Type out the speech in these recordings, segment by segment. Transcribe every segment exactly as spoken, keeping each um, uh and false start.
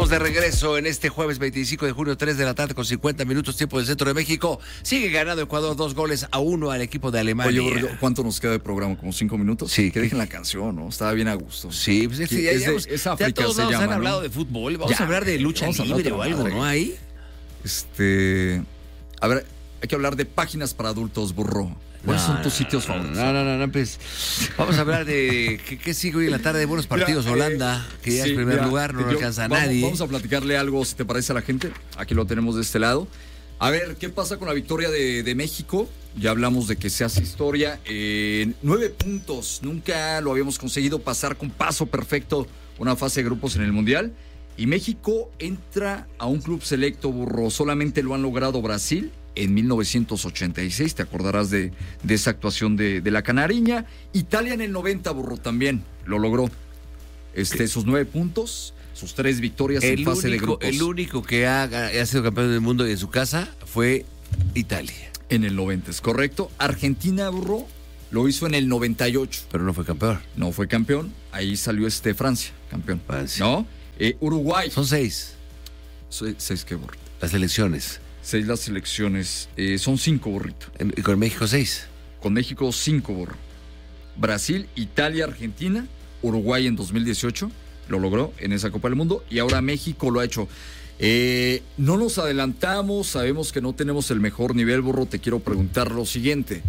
Estamos de regreso en este jueves veinticinco de junio, tres de la tarde con cincuenta minutos, tiempo del centro de México. Sigue ganando Ecuador dos goles a uno al equipo de Alemania. Oye, ¿cuánto nos queda de programa? ¿Como cinco minutos? Sí. Que dejen la canción, ¿no? Estaba bien a gusto. Sí, pues es, Sí, ya, es, ya, de, ya, es ya África todos se lados llama, han ¿no? hablado de fútbol. Vamos Ya, a hablar de lucha vamos a hablar libre de o algo, madre. ¿no? Ahí. Este... A ver, hay que hablar de páginas para adultos, burro. ¿Cuáles No, son tus sitios no, favoritos? No, no, no, no, pues vamos a hablar de qué, qué sigue hoy en la tarde de buenos partidos. Mira, Holanda, eh, que ya sí, es primer mira, lugar, no lo yo- alcanza a vamos, nadie. Vamos a platicarle algo, si te parece, a la gente. Aquí lo tenemos de este lado. A ver, ¿qué pasa con la victoria de, de México? Ya hablamos de que se hace historia. Eh, nueve puntos. Nunca lo habíamos conseguido pasar con paso perfecto una fase de grupos en el Mundial. Y México entra a un club selecto, burro. Solamente lo han logrado Brasil en mil novecientos ochenta y seis. Te acordarás de, de esa actuación de, de la Canariña. Italia en el noventa, burro, también lo logró. Este, sus nueve puntos, sus tres victorias en El fase de único, grupos. el único que ha, ha sido campeón del mundo en su casa fue Italia, En el noventa, es correcto. Argentina, burro, lo hizo en el noventa y ocho. pero no fue campeón. No fue campeón. Ahí salió este Francia, campeón. Francia. ¿No? Eh, Uruguay. Son seis Se- Seis, ¿qué, burro? las elecciones. Seis las selecciones. Eh, son cinco, burrito. En- y con México seis. Con México, cinco, burro. Brasil, Italia, Argentina. Uruguay en dos mil dieciocho. Lo logró en esa Copa del Mundo. Y ahora México lo ha hecho. Eh, no nos adelantamos. Sabemos que no tenemos el mejor nivel, burro. Te quiero preguntar lo siguiente.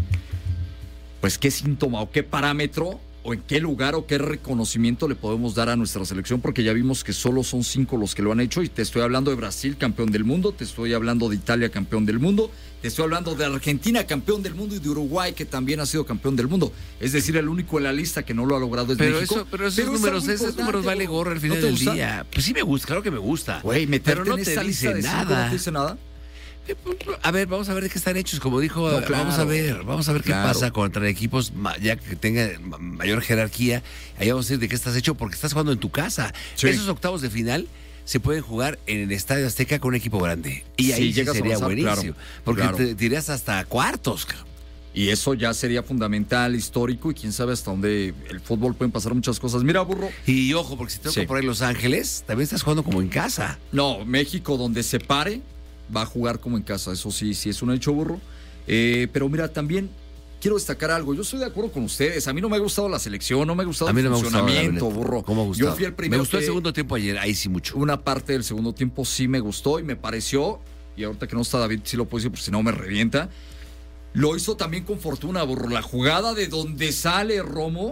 Pues, ¿qué síntoma o qué parámetro o en qué lugar o qué reconocimiento le podemos dar a nuestra selección? Porque ya vimos que solo son cinco los que lo han hecho y te estoy hablando de Brasil, campeón del mundo, te estoy hablando de Italia, campeón del mundo, te estoy hablando de Argentina, campeón del mundo, y de Uruguay, que también ha sido campeón del mundo. Es decir, el único en la lista que no lo ha logrado es Pero, México. eso, pero esos es números, algo esos importante, números vale ¿no? gorro al ¿No final te del gusta? día. Pues sí me gusta, claro que me gusta. Güey, meterte pero no en te esa dice lista de cinco nada. no te dice nada. Eh, A ver, vamos a ver de qué están hechos, como dijo, No, claro. vamos a ver, vamos a ver qué Claro. pasa contra equipos ma- ya que tengan ma- mayor jerarquía. Ahí vamos a decir de qué estás hecho porque estás jugando en tu casa. Sí. Esos octavos de final se pueden jugar en el Estadio Azteca con un equipo grande. Y Sí, ahí sí llegas a sería avanzar, buenísimo. claro, porque claro. te tiras hasta cuartos. cabrón. Y eso ya sería fundamental, histórico, y quién sabe hasta dónde el fútbol pueden pasar muchas cosas. Mira, burro. Y ojo, porque si te toca Sí. por ahí Los Ángeles, también estás jugando como en casa. No, México, donde se pare, va a jugar como en casa. Eso sí, sí es un hecho, burro. Eh, pero mira, también quiero destacar algo. Yo estoy de acuerdo con ustedes. A mí no me ha gustado la selección, no me ha gustado A mí el no me ha gustado. la funcionamiento, verdad. burro. ¿Cómo ha gustado? Yo fui el primero. Me gustó el que segundo tiempo ayer, ahí sí mucho. Una parte del segundo tiempo sí me gustó y me pareció, y ahorita que no está David, sí lo puedo decir, porque si no me revienta. Lo hizo también con fortuna, burro. La jugada de donde sale Romo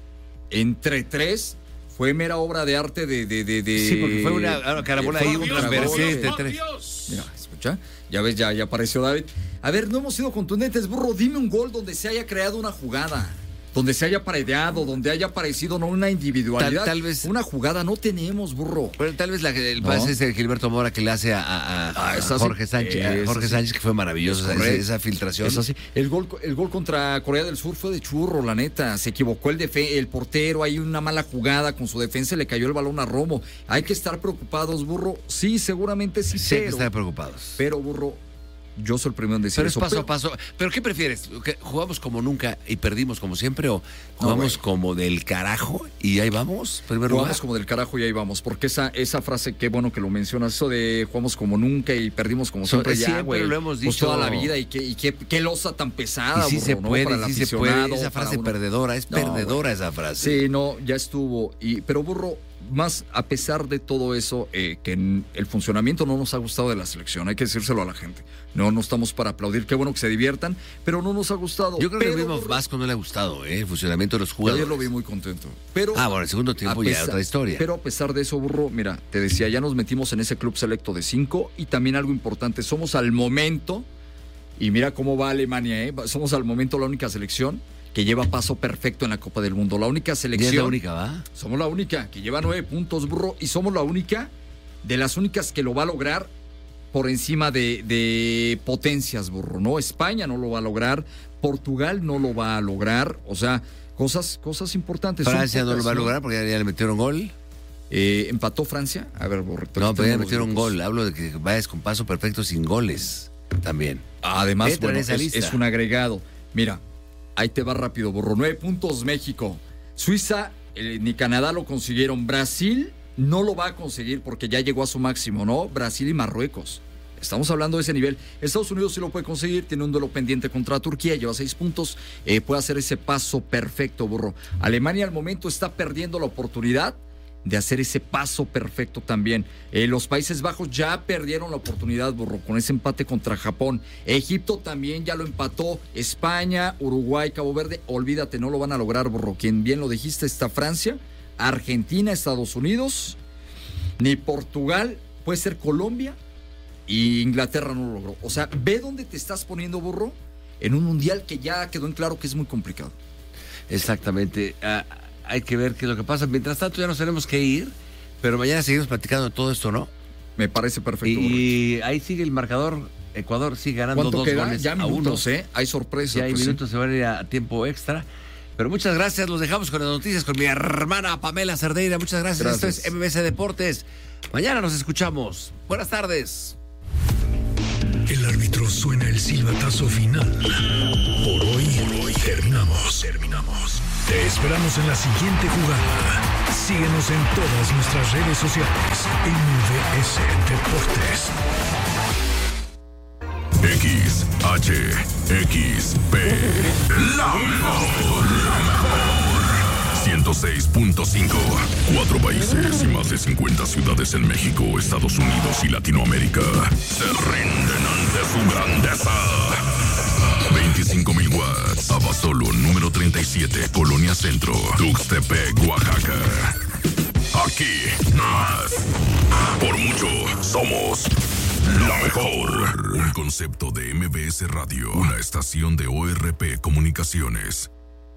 entre tres fue mera obra de arte de. de, de, de Sí, porque fue una, una carambola ahí, un Dios, transversal Dios, de tres. Mira, escucha, ya ves, ya, ya apareció David. A ver, no hemos sido contundentes, burro. Dime un gol donde se haya creado una jugada, donde se haya paredeado, donde haya aparecido no una individualidad. Tal- tal vez- Una jugada no tenemos, burro. Bueno, tal vez la, el ¿No? pase es de Gilberto Mora que le hace a, a- a- Ah, a esa sí. Jorge Sánchez, a Esa Jorge sí. Sánchez, que fue maravilloso, Es esa, correcto. esa filtración. Es así. El gol, el gol contra Corea del Sur fue de churro, la neta. Se equivocó el, defe- el portero, hay una mala jugada con su defensa, le cayó el balón a Romo. Hay que estar preocupados, burro. Sí, seguramente sí, Sí, hay que pero, estar preocupados. pero, burro, yo soy el primero en decir Pero es eso. paso pero- a paso. ¿Pero qué prefieres? ¿Que ¿Jugamos como nunca y perdimos como siempre o No, jugamos güey. como del carajo y ahí vamos? Primer lugar. Jugamos como del carajo y ahí vamos, porque esa, esa frase, qué bueno que lo mencionas, eso de jugamos como nunca y perdimos como So- siempre, ya, siempre güey, lo hemos pues dicho. toda la vida y qué, y qué, qué losa tan pesada, Y sí burro, se ¿no? puede, Para el sí se puede. aficionado, Esa para frase uno. perdedora, es No, perdedora güey. esa frase. Sí, no, ya estuvo. Y, pero, burro, más a pesar de todo eso, eh, que en el funcionamiento no nos ha gustado de la selección, hay que decírselo a la gente. No, no estamos para aplaudir, qué bueno que se diviertan, pero no nos ha gustado. Yo creo que Pero, el mismo burro, Vasco no le ha gustado, ¿eh? El funcionamiento de los yo jugadores. ayer lo vi muy contento. Pero, Ah, bueno, el segundo tiempo a ya pesar- otra historia. Pero a pesar de eso, burro, mira, te decía, ya nos metimos en ese club selecto de cinco y también algo importante, somos al momento, y mira cómo va Alemania, ¿eh? Somos al momento la única selección que lleva paso perfecto en la Copa del Mundo. La única Ya selección. es la única, ¿va? Somos la única que lleva nueve puntos, burro, y somos la única de las únicas que lo va a lograr por encima de, de potencias, burro, ¿no? España no lo va a lograr, Portugal no lo va a lograr, o sea, cosas, cosas importantes. Son Francia no lo pocas, va a lograr porque ya, ya le metieron gol. Eh, ¿Empató Francia? A ver, burro. No, pero ya le los metieron grupos. gol. Hablo de que vayas con paso perfecto sin goles también. Además, Entra en bueno, esa es, lista. es un agregado. Mira, ahí te va rápido, burro. Nueve puntos México. Suiza eh, ni Canadá lo consiguieron. Brasil no lo va a conseguir porque ya llegó a su máximo, ¿no? Brasil y Marruecos. Estamos hablando de ese nivel. Estados Unidos sí lo puede conseguir, tiene un duelo pendiente contra Turquía, lleva seis puntos, eh, puede hacer ese paso perfecto, burro. Alemania al momento está perdiendo la oportunidad de hacer ese paso perfecto también. Eh, los Países Bajos ya perdieron la oportunidad, burro, con ese empate contra Japón. Egipto también ya lo empató. España, Uruguay, Cabo Verde, olvídate, no lo van a lograr, burro. Quien bien lo dijiste está Francia, Argentina, Estados Unidos, ni Portugal, puede ser Colombia, y Inglaterra no lo logró. O sea, ve dónde te estás poniendo, burro, en un mundial que ya quedó en claro que es muy complicado. Exactamente. Uh, hay que ver qué es lo que pasa. Mientras tanto ya nos tenemos que ir, pero mañana seguimos platicando de todo esto, ¿no? Me parece perfecto. Y, y ahí sigue el marcador. Ecuador sigue ganando dos queda? goles ya a minutos, uno. ¿eh? Hay sorpresas. Ya hay pues minutos, sí. se van a ir a tiempo extra. Pero muchas gracias, los dejamos con las noticias con mi hermana Pamela Cerdeira. Muchas gracias. gracias. Esto es M B C Deportes. Mañana nos escuchamos. Buenas tardes. El árbitro suena el silbatazo final. Por hoy, por hoy terminamos. Terminamos. Te esperamos en la siguiente jugada. Síguenos en todas nuestras redes sociales. M B S Deportes. X, H, X, P. La mejor. La mejor. ciento seis punto cinco. Cuatro países y más de cincuenta ciudades en México, Estados Unidos y Latinoamérica se rinden ante su grandeza. veinticinco mil watts. Abasolo, número treinta y siete, Colonia Centro, Tuxtepec, Oaxaca. Aquí, más. Por mucho, somos la mejor. Un concepto de M B S Radio, una estación de O R P Comunicaciones.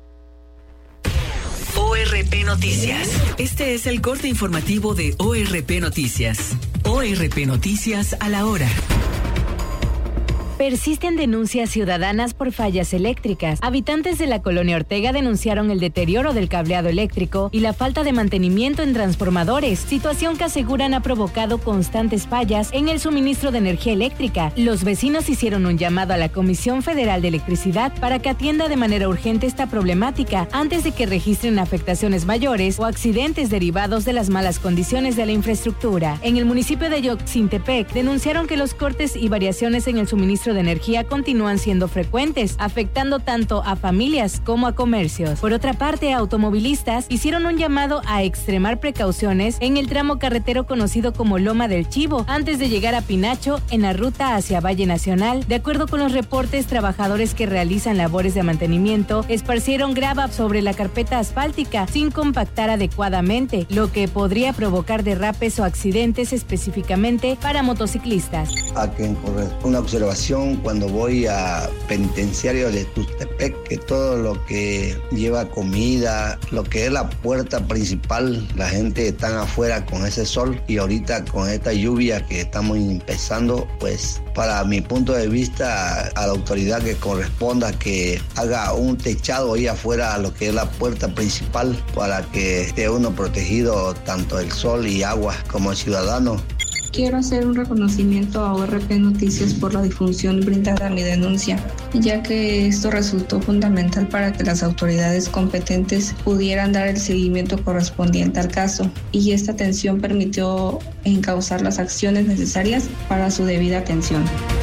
O R P Noticias. Este es el corte informativo de O R P Noticias. O R P Noticias a la hora. Persisten denuncias ciudadanas por fallas eléctricas. Habitantes de la colonia Ortega denunciaron el deterioro del cableado eléctrico y la falta de mantenimiento en transformadores, situación que aseguran ha provocado constantes fallas en el suministro de energía eléctrica. Los vecinos hicieron un llamado a la Comisión Federal de Electricidad para que atienda de manera urgente esta problemática antes de que registren afectaciones mayores o accidentes derivados de las malas condiciones de la infraestructura. En el municipio de Yoxintepec denunciaron que los cortes y variaciones en el suministro de energía continúan siendo frecuentes, afectando tanto a familias como a comercios. Por otra parte, automovilistas hicieron un llamado a extremar precauciones en el tramo carretero conocido como Loma del Chivo, antes de llegar a Pinacho en la ruta hacia Valle Nacional. De acuerdo con los reportes, trabajadores que realizan labores de mantenimiento esparcieron grava sobre la carpeta asfáltica sin compactar adecuadamente, lo que podría provocar derrapes o accidentes específicamente para motociclistas. A que una observación cuando voy a penitenciario de Tuxtepec, que todo lo que lleva comida, lo que es la puerta principal, la gente está afuera con ese sol, y ahorita con esta lluvia que estamos empezando, pues para mi punto de vista, a la autoridad que corresponda que haga un techado ahí afuera a lo que es la puerta principal para que esté uno protegido tanto del sol y agua como ciudadano. Quiero hacer un reconocimiento a O R P Noticias por la difusión brindada a mi denuncia, ya que esto resultó fundamental para que las autoridades competentes pudieran dar el seguimiento correspondiente al caso, y esta atención permitió encauzar las acciones necesarias para su debida atención.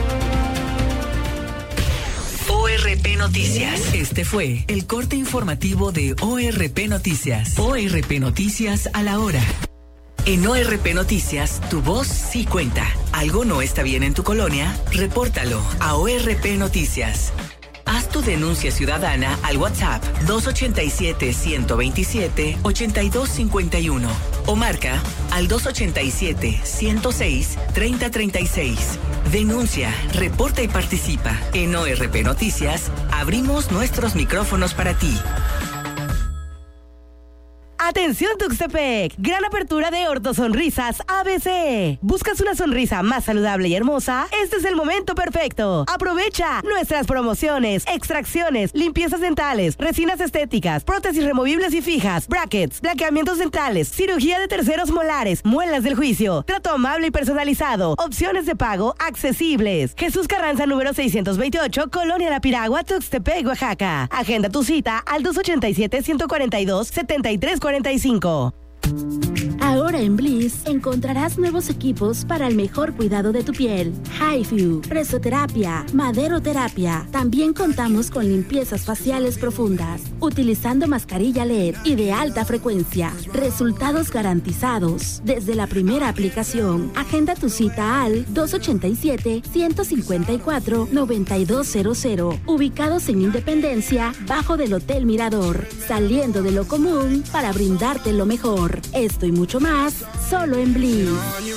O R P Noticias. Este fue el corte informativo de O R P Noticias. O R P Noticias a la hora. En O R P Noticias, tu voz sí cuenta. ¿Algo no está bien en tu colonia? Repórtalo a O R P Noticias. Haz tu denuncia ciudadana al WhatsApp dos ocho siete, uno dos siete, ocho dos cinco uno o marca al dos ocho siete, uno cero seis, tres cero tres seis. Denuncia, reporta y participa. En O R P Noticias, abrimos nuestros micrófonos para ti. Atención Tuxtepec, gran apertura de Ortosonrisas A B C. ¿Buscas una sonrisa más saludable y hermosa? Este es el momento perfecto. Aprovecha nuestras promociones, extracciones, limpiezas dentales, resinas estéticas, prótesis removibles y fijas, brackets, blanqueamientos dentales, cirugía de terceros molares, muelas del juicio, trato amable y personalizado, opciones de pago accesibles. Jesús Carranza, número seiscientos veintiocho, Colonia La Piragua, Tuxtepec, Oaxaca. Agenda tu cita al dos ocho siete, uno cuatro dos, siete tres cuatro cinco. Ahora en Bliss encontrarás nuevos equipos para el mejor cuidado de tu piel. HiFu, presoterapia, maderoterapia. También contamos con limpiezas faciales profundas, utilizando mascarilla L E D y de alta frecuencia. Resultados garantizados desde la primera aplicación. Agenda tu cita al dos ochenta y siete, ciento cincuenta y cuatro, noventa y dos cero cero. Ubicados en Independencia, bajo del Hotel Mirador. Saliendo de lo común para brindarte lo mejor. Esto y mucho más, solo en Bliss.